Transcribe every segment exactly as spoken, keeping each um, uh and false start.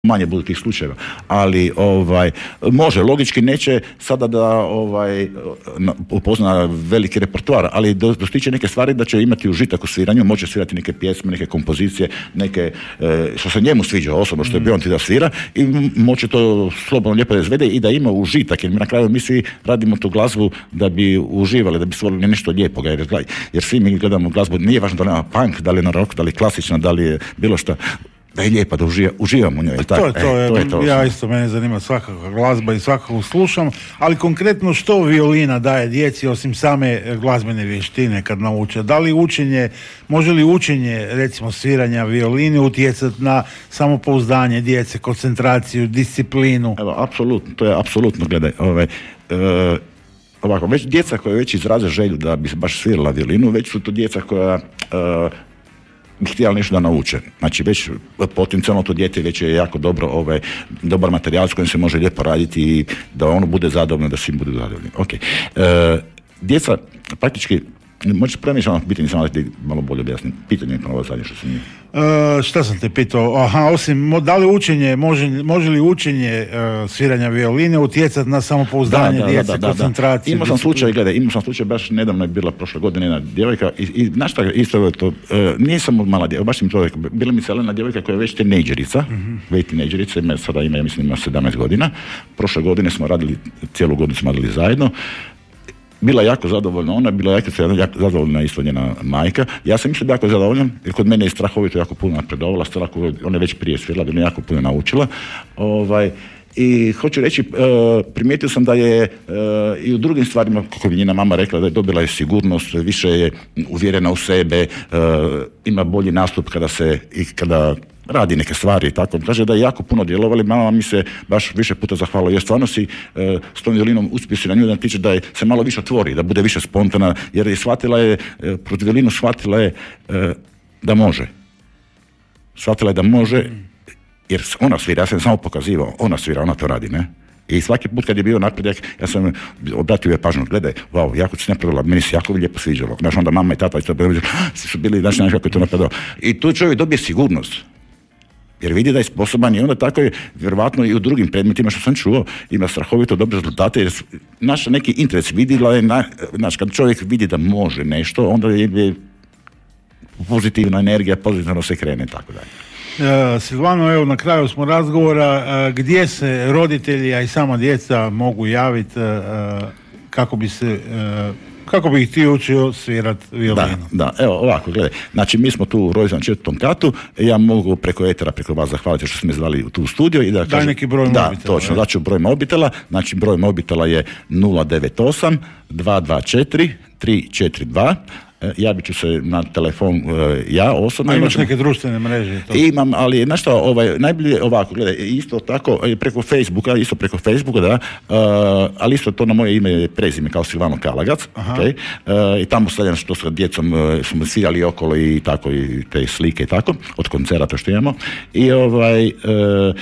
manje budu tih slučajeva, ali ovaj, može, logički neće sada da ovaj, upozna veliki repertoar, ali do, dostiče neke stvari da će imati užitak u sviranju, može svirati neke pjesme, neke kompozicije, neke, e, što se njemu sviđa osobno, što je bio on ti da svira i moće to slobodno lijepo da izvede i da ima užitak, jer mi na kraju mi svi radimo tu glazbu da bi uživali, da bi stvorili nešto lijepoga, jer, jer svi mi gledamo glazbu, nije važno da li ima punk, da li je na rock, da li je klasična, da li je bilo šta, da je lijepa, da uživa, uživam u njoj. To, to, e, to je to. Ja isto, mene zanima svakakva glazba i svakako slušam, ali konkretno što violina daje djeci osim same glazbene vještine kad nauče? Da li učenje, može li učenje recimo sviranja violine utjecati na samopouzdanje djece, koncentraciju, disciplinu? Evo, apsolutno, to je apsolutno, gledaj, ovaj, e, ovako, već djeca koja već izraze želju da bi baš svirala violinu, već su to djeca koja e, bi htjeli nešto da nauče. Znači već potencijalno to dijete već je jako dobro, ovaj, dobar materijal s kojim se može lijepo raditi i da ono bude zadovoljno, da svi budu zadovoljni. Okay. E, djeca praktički, možeš premišljati pitanje, samo da ti malo bolje objasnim. Pitanje je ovo zadnje što sam nije. Uh, šta sam te pitao? Aha, osim, da li učenje, može, može li učenje uh, sviranja violine utjecati na samopouzdanje da, da, djece, da, da, koncentraciju? Imao sam slučaj, gledaj, imao sam slučaj, baš nedavno je bila prošle godine jedna djevojka i, i znaš šta, isto je to, uh, nije samo mala djevojka, baš mi to rekao, bila mi zelena djevojka koja je već tinejdžerica, uh-huh. već tinejdžerica, ima sada ima, ja mislim, ima sedamnaest godina. Prošle godine smo radili, cijelu godinu smo radili zajedno. Bila jako zadovoljna ona, bila jako, jako zadovoljna isto njena majka. Ja sam mislio da jako zadovoljan, jer kod mene je strahovito jako puno napredovala, strako, ona je već prije svirala, ona je jako puno naučila. Ovaj, i hoću reći, uh, primijetio sam da je uh, i u drugim stvarima, kako bi njena mama rekla, da je dobila je sigurnost, više je uvjerena u sebe, uh, ima bolji nastup kada se i kada radi neke stvari i tako. Kaže da je jako puno djelovali, mama mi se baš više puta zahvalila, jer stvarno si e, s tom violinom uspio si na nju da tiče da je, se malo više otvori, da bude više spontana, jer je shvatila je, e, protiv violinu shvatila je e, da može. Shvatila je da može, jer ona svira, ja sam samo pokazivao, ona svira, ona to radi, ne? I svaki put kad je bio napredak, ja sam obratio je pažnju, gledaj, wow, jako si napravila, meni se jako lijepo sviđalo. Znaš, onda mama i tata i to su bili, znaš, znaš kako je to napravilo. I tu čovjek dobije sigurnost. Jer vidi da je sposoban i onda tako je vjerovatno i u drugim predmetima što sam čuo ima strahovito dobre rezultate jer naš neki interes vidjela je, na, znači kad čovjek vidi da može nešto, onda je pozitivna energija, pozitivno se krene i tako dalje. Uh, Silvano, evo na kraju smo razgovora, uh, gdje se roditelji, a i sama djeca mogu javiti uh, kako bi se uh, kako bi ih ti učio svirat violinu? Da, da, evo ovako, gledaj, znači mi smo tu u Rojzu na četvrtom katu, ja mogu preko etera, preko vas zahvaliti što ste me zvali u tu studio i da kažem... Daj neki broj da, mobitela. Da, točno, daću broj mobitela, znači broj mobitela je nula devet osam dva dva četiri tri četiri dva. Javit ću se na telefon uh, ja osobno. A imaš neke društvene mreže? To. Imam, ali znaš šta, ovaj, najbolje ovako, gledaj, isto tako, preko Facebooka, isto preko Facebooka, da, uh, ali isto to na moje ime prezime kao Silvano Kalagac, okay? uh, i tamo stavljam što sa djecom uh, smo svirali okolo i tako, i te slike i tako, od koncerata što imamo, i ovaj... Uh,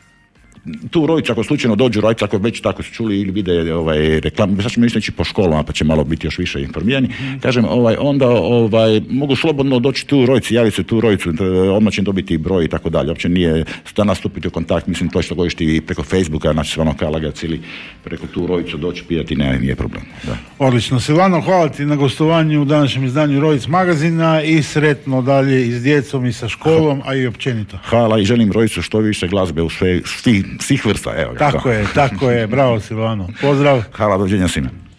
tu Rojicu, ako slučajno dođu Rojicu, ako već tako su čuli ili vide ovaj, reklamu, sad ćemo ići po školama pa će malo biti još više informirani, mm. kažem, ovaj, onda ovaj, mogu slobodno doći tu Rojici, javiti se tu Rojicu, odmah će dobiti broj i tako dalje, uopće nije danas stupiti u kontakt, mislim to što gojiš ti preko Facebooka, znači Silvano Kalagac ili preko tu Rojicu doći pijati, ne, nije problem. Da. Odlično, Silvano, hvala ti na gostovanju u današnjem izdanju Rojic magazina i sretno dalje i s djecom i sa školom, a i općenito. Hvala i želim Rojicu što više glazbe u sve, svi svih vrsta, evo ga. Tako je, tako je, bravo Silvano. Pozdrav. Hvala, doviđenja svima.